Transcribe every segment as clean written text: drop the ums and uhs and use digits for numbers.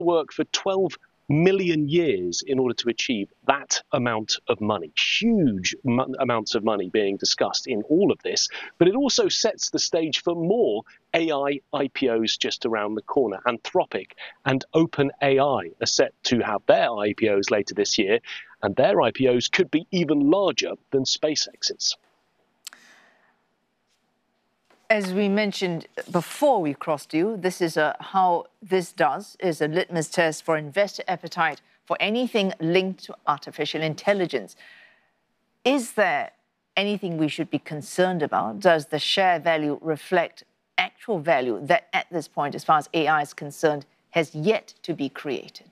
work for 12 million years in order to achieve that amount of money. Huge amounts of money being discussed in all of this, but it also sets the stage for more AI IPOs just around the corner. Anthropic and OpenAI are set to have their IPOs later this year, and their IPOs could be even larger than SpaceX's. As we mentioned before we crossed you, this is how this is a litmus test for investor appetite for anything linked to artificial intelligence. Is there anything we should be concerned about? Does the share value reflect actual value that at this point, as far as AI is concerned, has yet to be created?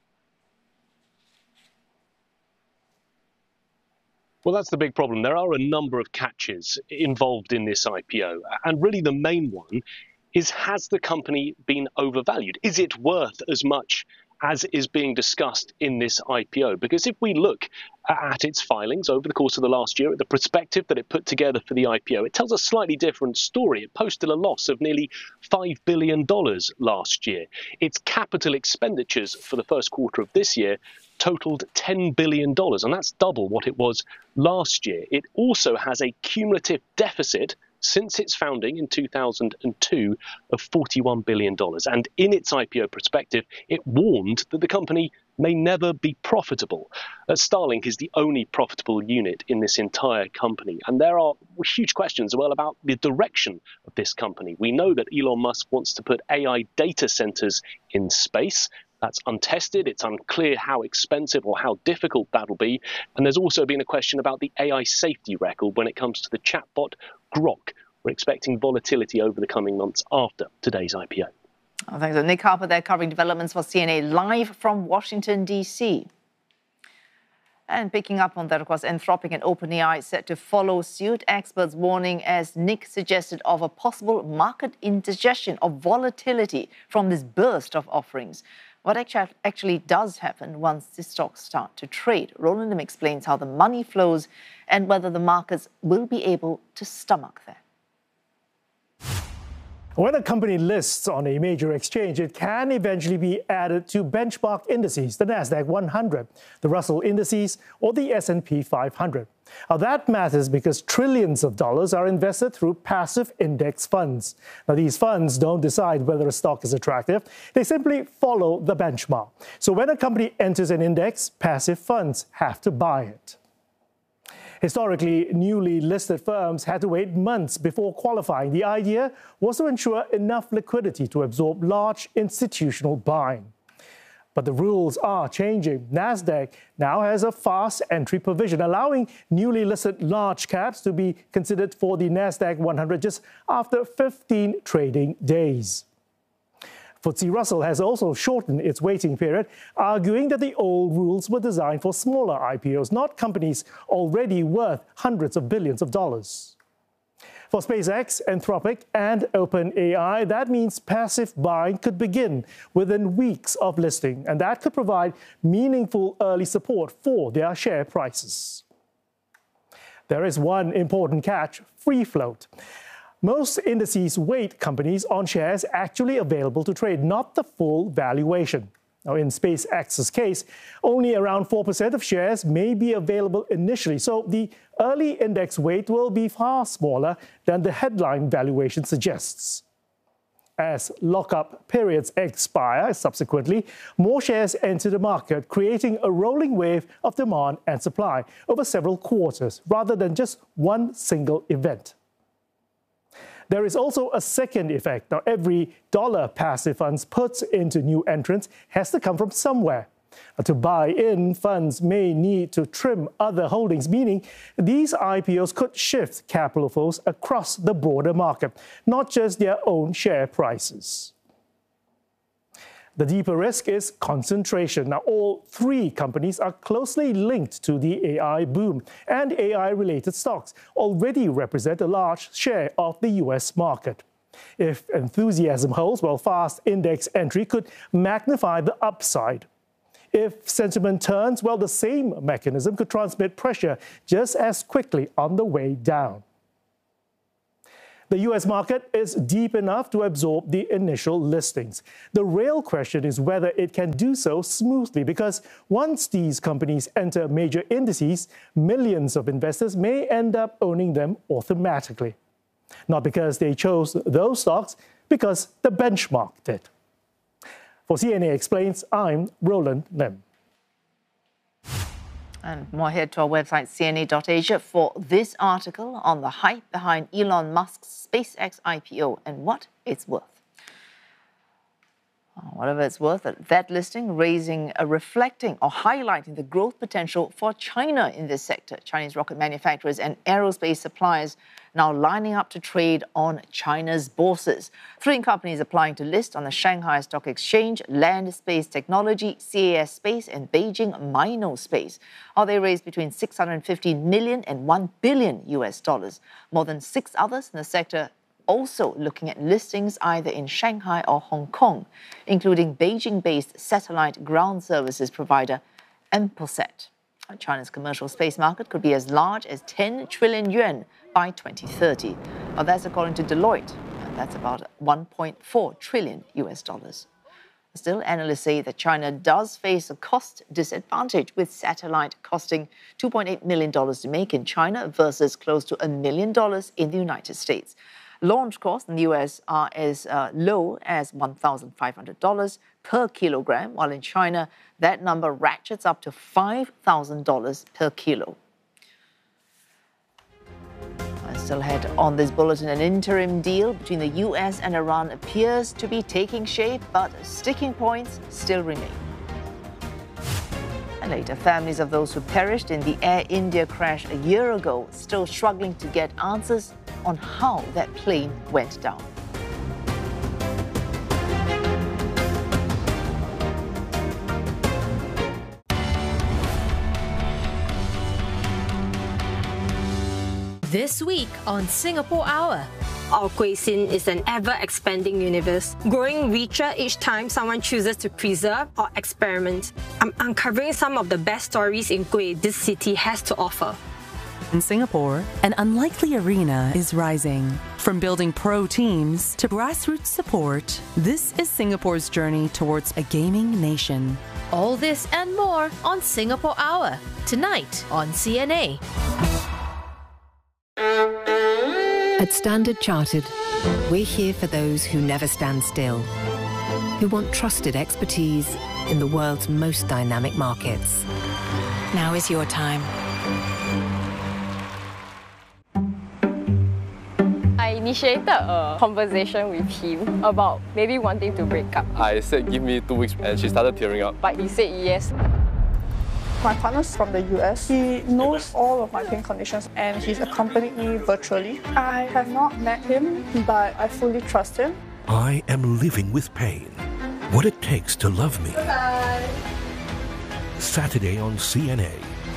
Well, that's the big problem. There are a number of catches involved in this IPO. And really the main one is, has the company been overvalued? Is it worth as much as is being discussed in this IPO? Because if we look at its filings over the course of the last year, at the prospectus that it put together for the IPO, it tells a slightly different story. It posted a loss of nearly $5 billion last year. Its capital expenditures for the first quarter of this year totaled $10 billion, and that's double what it was last year. It also has a cumulative deficit since its founding in 2002 of $41 billion. And in its IPO prospectus, it warned that the company may never be profitable. Starlink is the only profitable unit in this entire company. And there are huge questions as well about the direction of this company. We know that Elon Musk wants to put AI data centers in space. That's untested. It's unclear how expensive or how difficult that'll be. And there's also been a question about the AI safety record when it comes to the chatbot Grok. We're expecting volatility over the coming months after today's IPO. Oh, thanks. Nick Harper there covering developments for CNA live from Washington, D.C. And picking up on that, of course, Anthropic and OpenAI set to follow suit. Experts warning, as Nick suggested, of a possible market indigestion of volatility from this burst of offerings. What actually does happen once the stocks start to trade? Roland Lim explains how the money flows and whether the markets will be able to stomach that. When a company lists on a major exchange, it can eventually be added to benchmark indices, the Nasdaq 100, the Russell indices, or the S&P 500. Now, that matters because trillions of dollars are invested through passive index funds. Now, these funds don't decide whether a stock is attractive. They simply follow the benchmark. So when a company enters an index, passive funds have to buy it. Historically, newly listed firms had to wait months before qualifying. The idea was to ensure enough liquidity to absorb large institutional buying. But the rules are changing. Nasdaq now has a fast entry provision, allowing newly listed large caps to be considered for the Nasdaq 100 just after 15 trading days. FTSE Russell has also shortened its waiting period, arguing that the old rules were designed for smaller IPOs, not companies already worth hundreds of billions of dollars. For SpaceX, Anthropic, and OpenAI, that means passive buying could begin within weeks of listing, and that could provide meaningful early support for their share prices. There is one important catch: free float. Most indices weight companies on shares actually available to trade, not the full valuation. Now, in SpaceX's case, only around 4% of shares may be available initially, so the early index weight will be far smaller than the headline valuation suggests. As lockup periods expire subsequently, more shares enter the market, creating a rolling wave of demand and supply over several quarters, rather than just one single event. There is also a second effect. Now, every dollar passive funds puts into new entrants has to come from somewhere. To buy in, funds may need to trim other holdings, meaning these IPOs could shift capital flows across the broader market, not just their own share prices. The deeper risk is concentration. Now, all three companies are closely linked to the AI boom, and AI-related stocks already represent a large share of the U.S. market. If enthusiasm holds, well, fast index entry could magnify the upside. If sentiment turns, well, the same mechanism could transmit pressure just as quickly on the way down. The US market is deep enough to absorb the initial listings. The real question is whether it can do so smoothly, because once these companies enter major indices, millions of investors may end up owning them automatically. Not because they chose those stocks, because the benchmark did. For CNA Explains, I'm Roland Lim. And more, head to our website, cna.asia, for this article on the hype behind Elon Musk's SpaceX IPO and what it's worth. Whatever it's worth, that listing reflecting or highlighting the growth potential for China in this sector. Chinese rocket manufacturers and aerospace suppliers now lining up to trade on China's bourses. 3 companies applying to list on the Shanghai Stock Exchange: Land Space Technology, CAS Space, and Beijing Minospace. They raised between $650 million and $1 billion US. More than 6 others in the sector also looking at listings either in Shanghai or Hong Kong, including Beijing-based satellite ground services provider Empelsat. China's commercial space market could be as large as 10 trillion yuan by 2030. That's according to Deloitte, and that's about 1.4 trillion US. Still, analysts say that China does face a cost disadvantage, with satellite costing $2.8 million to make in China versus close to $1 million in the United States. Launch costs in the US are as low as $1,500 per kilogram, while in China, that number ratchets up to $5,000 per kilo. Still ahead on this bulletin, an interim deal between the US and Iran appears to be taking shape, but sticking points still remain. And later, families of those who perished in the Air India crash a year ago still struggling to get answers on how that plane went down. This week on Singapore Hour. Our cuisine is an ever-expanding universe, growing richer each time someone chooses to preserve or experiment. I'm uncovering some of the best stories in kueh this city has to offer. In Singapore, an unlikely arena is rising. From building pro teams to grassroots support, this is Singapore's journey towards a gaming nation. All this and more on Singapore Hour, tonight on CNA. At Standard Chartered, we're here for those who never stand still, who want trusted expertise in the world's most dynamic markets. Now is your time. I initiated a conversation with him about maybe wanting to break up. I said, give me 2 weeks, and she started tearing up. But he said yes. My partner's from the US. He knows all of my pain conditions and he's accompanied me virtually. I have not met him, but I fully trust him. I am living with pain. What it takes to love me. Bye. Saturday on CNA.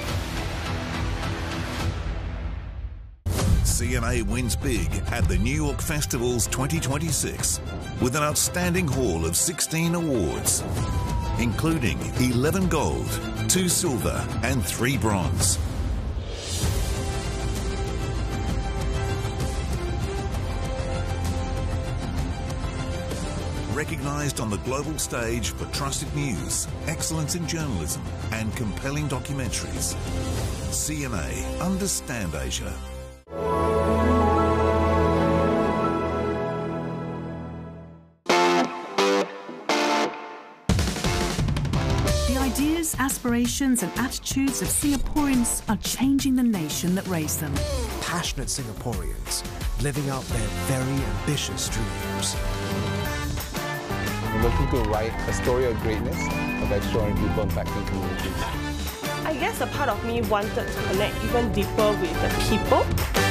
CNA wins big at the New York Festivals 2026 with an outstanding haul of 16 awards, including 11 gold, 2 silver and 3 bronze. Recognized on the global stage for trusted news, excellence in journalism and compelling documentaries. CNA, understand Asia. Aspirations and attitudes of Singaporeans are changing the nation that raised them. Passionate Singaporeans living out their very ambitious dreams. I'm looking to write a story of greatness, of extraordinary people impacting communities. I guess a part of me wanted to connect even deeper with the people.